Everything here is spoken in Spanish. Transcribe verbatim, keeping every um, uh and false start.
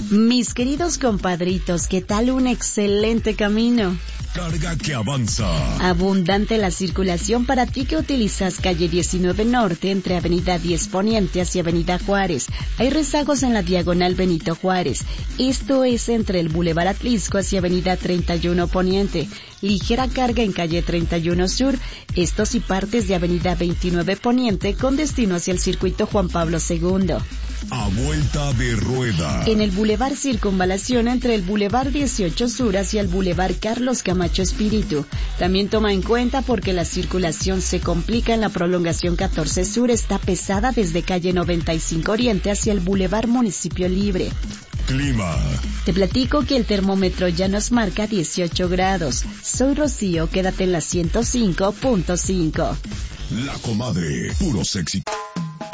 Mis queridos compadritos, ¿qué tal un excelente camino? Carga que avanza. Abundante la circulación para ti que utilizas calle diecinueve Norte entre Avenida diez Poniente hacia Avenida Juárez. Hay rezagos en la diagonal Benito Juárez. Esto es entre el Boulevard Atlisco hacia Avenida treinta y uno Poniente. Ligera carga en calle treinta y uno Sur. Esto si partes de Avenida veintinueve Poniente con destino hacia el circuito Juan Pablo segundo. A vuelta de rueda. En el Boulevard Circunvalación entre el Boulevard dieciocho Sur hacia el Boulevard Carlos Camacho Espíritu. También toma en cuenta porque la circulación se complica en la prolongación catorce Sur. Está pesada desde calle noventa y cinco Oriente hacia el Boulevard Municipio Libre. Clima. Te platico que el termómetro ya nos marca dieciocho grados. Soy Rocío, quédate en la ciento cinco punto cinco. La Comadre, puro sexy.